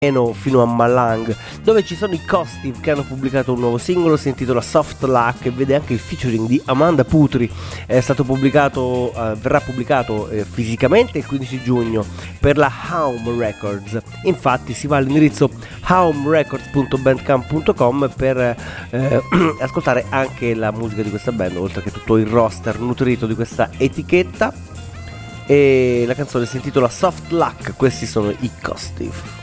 fino a Malang, dove ci sono i Costive che hanno pubblicato un nuovo singolo, si intitola Soft Luck e vede anche il featuring di Amanda Putri. È stato pubblicato, verrà pubblicato fisicamente il 15 giugno per la Home Records. Infatti si va all'indirizzo homerecords.bandcamp.com per ascoltare anche la musica di questa band, oltre che tutto il roster nutrito di questa etichetta. E la canzone si intitola Soft Luck, questi sono i Costive.